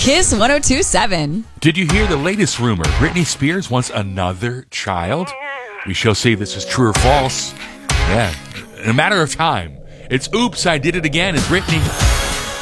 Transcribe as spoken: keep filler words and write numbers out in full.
Kiss one oh two point seven. Did you hear the latest rumor? Britney Spears wants another child? We shall see if this is true or false. Yeah, in a matter of time. It's Oops, I Did It Again as Britney